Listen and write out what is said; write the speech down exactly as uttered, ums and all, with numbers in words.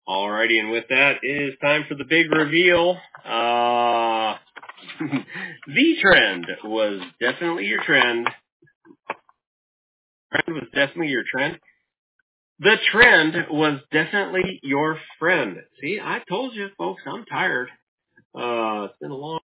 Alrighty, and with that, it is time for the big reveal. Uh, the trend was definitely your trend. Trend was definitely your trend. The trend was definitely your friend. See, I told you, folks, I'm tired. Uh, it's been a long